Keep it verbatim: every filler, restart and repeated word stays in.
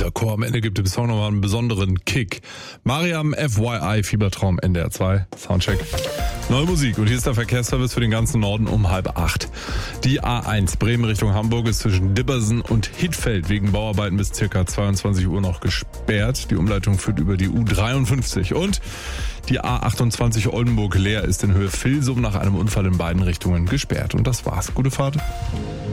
dieser Chor am Ende gibt dem Song nochmal einen besonderen Kick. Mariam F Y I, Fiebertraum, N D R zwei, Soundcheck. Neue Musik und hier ist der Verkehrsservice für den ganzen Norden um halb acht. Die A eins Bremen Richtung Hamburg ist zwischen Dibbersen und Hittfeld wegen Bauarbeiten bis ca. zweiundzwanzig Uhr noch gesperrt. Die Umleitung führt über die U dreiundfünfzig und die A achtundzwanzig Oldenburg-Leer ist in Höhe Vilsum nach einem Unfall in beiden Richtungen gesperrt. Und das war's. Gute Fahrt.